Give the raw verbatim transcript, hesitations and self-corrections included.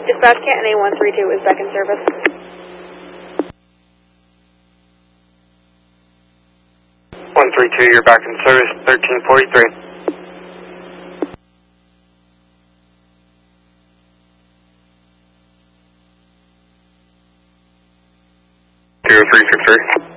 Dispatch Canton A one three two is back in service. one three two, you're back in service, thirteen forty-three. zero three six three.